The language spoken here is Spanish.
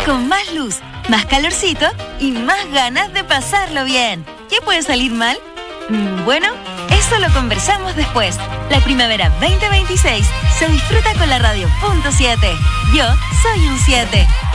con más luz, más calorcito y más ganas de pasarlo bien. ¿Qué puede salir mal? Bueno, eso lo conversamos después. La primavera 2026 se disfruta con la radio .7. Yo soy un 7.